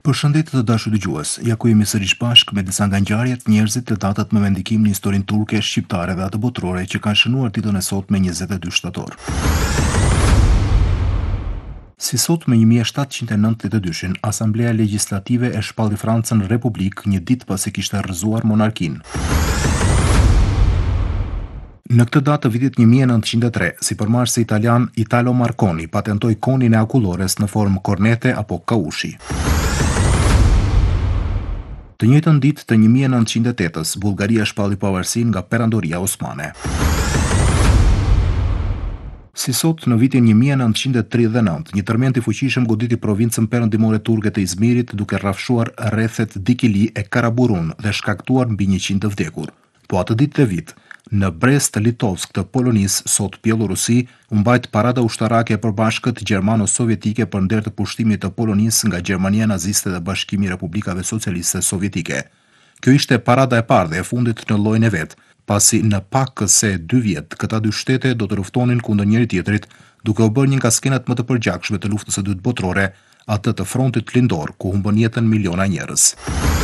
Përshëndetje të dashur dëgjues, ja ku jemi sërish bashkë me disa nga ngjarjet, njerëzit të datat me vendikim në historinë turke, shqiptare dhe atë botërore që kanë shënuar ditën e sotme 22 shtator. Si sot me 1792-shin, Asamblea Legjislative e shpalli Francën Republik një ditë pasi kishte rrëzuar monarkinë. Në këtë datë të vitit 1903, sipërmarrësi italian Italo Marconi patentoi konin e akullores në formë kornete apo kaushi. Të njëjtën ditë të 1908-s, Bullgaria shpalli pavarësinë nga Perandoria Osmane. Si sot, në vitin 1939, një tërmend i fuqishëm goditi provincën perëndimore turke të Izmirit duke rrafshuar rrethet Dikili e Karaburun dhe shkaktuar mbi 100 të vdekur. Po atë ditë të vit, në Brest-Litovsk të Polonisë, sot Bielorusi, u mbajt parada ushtarake e përbashkët gjermano-sovjetike përnder të pushtimit të Polonisë nga Gjermania naziste dhe Bashkimi i Republikave Socialiste Sovjetike. Kjo ishte parada e parë dhe e fundit në llojin e vet, pasi në pak se 2 vjet këta dy shtete do të luftonin kundër njëri tjetrit, duke u bërë një nga skenat më të përgjakshme të luftës së dytë botërore, atë të frontit lindor, ku humbën jetën miliona njerëz.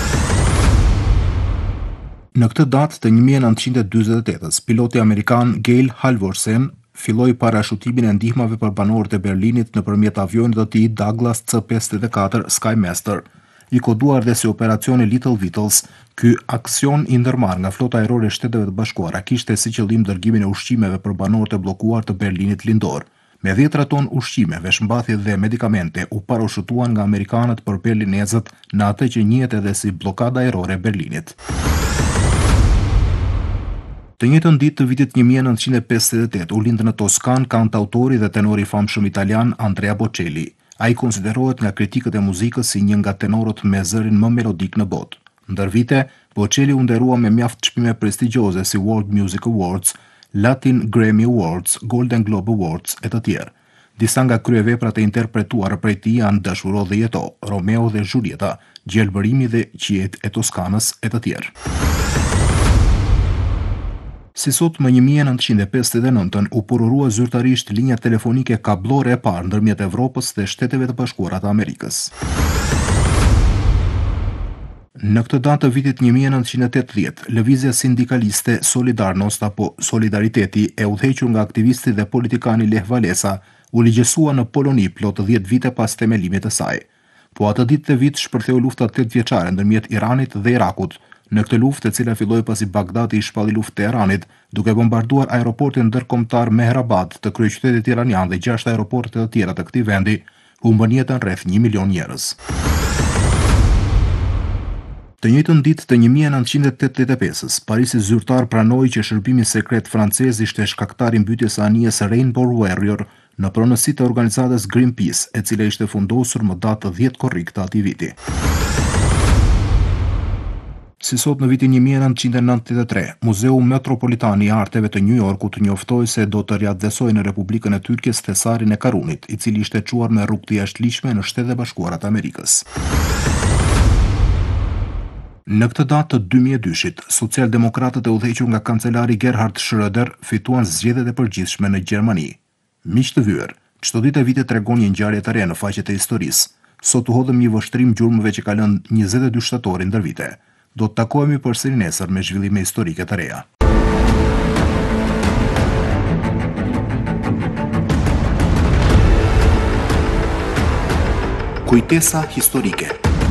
Në këtë datë të 1948-s, piloti amerikan Gail Halvorsen filloi parashutimin e ndihmave për banorët e Berlinit nëpërmjet avionit të tij Douglas C-54 Skymaster. I koduar dhe si operacioni Little Beatles, ky aksion i ndërmarrë nga flota ajrore e Shteteve të Bashkuara kishte si qëllim dërgimin e ushqimeve për banorët e bllokuar të Berlinit lindor. Me 10 ton ushqime, veshmbathje dhe medikamente u parashutuan nga amerikanët për berlinezët në atë që njihet edhe si bllokada ajrore e Berlinit. Të njëjtën ditë të vitit 1958 u lind në Toskan kantautori dhe tenori famshëm italian Andrea Bocelli. Ai konsiderohet nga kritikët e muzikës si një nga tenorët me zërin më melodik në botë. Ndër vite, Bocelli u nderua me mjaft çmime prestigjioze si World Music Awards, Latin Grammy Awards, Golden Globe Awards e të tjerë. Disa nga kryeveprat e interpretuara prej tij janë Dashuro dhe jeto, Romeo dhe Julieta, Gjelbërimi dhe qiejt e Toskanës e të tjerë. Si sot më 1959 u përurua zyrtarisht linja telefonike kablore e parë ndërmjet Evropës dhe Shteteve të Bashkuara të Amerikës. Në këtë datë të vitit 1980, lëvizja sindikaliste Solidarnost apo Solidariteti e udhëhequr nga aktivisti dhe politikani Lech Walesa u ligjësua në Poloni plot 10 vite pas themelimit të saj. Po atë ditë të vit shpërtheu lufta 8 vjeçare ndërmjet Iranit dhe Irakut. Në këtë luftë, e cila filloi pasi Bagdadi i shpalli luftë Teheranit, duke bombarduar aeroportin ndërkombëtar Mehrabad të kryeqytetit iranian dhe 6 aeroporte të tjera të këtij vendi, humbën jetën rreth 1 milion njerëz. Të njëjtën ditë të 1985-s, Parisi zyrtar pranoi që shërbimi sekret francez ishte shkaktari i mbytjes së anijes Rainbow Warrior në pronësi të organizatës Greenpeace, e cila ishte fundosur më datë 10 korrik të atij viti. Si sot në vitin 1993, Muzeu Metropolitan i Arteve të New Yorkut njoftoi se do të riaddhesojë në Republikën e Turqisë thesarin e Karunit, i cili ishte çuar me rrugë të jashtëligjshme në Shtetet e Bashkuara të Amerikës. Në këtë datë të 2002-shit, socialdemokratët e udhëhequr nga kancelari Gerhard Schröder fituan zgjedhjet e përgjithshme në Gjermani. Miq të vyer, çdo ditë e vitit tregon një ngjarje të re në faqet e historisë. Sot u hodhëm një vështrim gjurmëve që ka lënë 22 shtatori ndër vite. Do të takohemi përsëri nesër me zhvillime historike të reja. Kujtesa historike.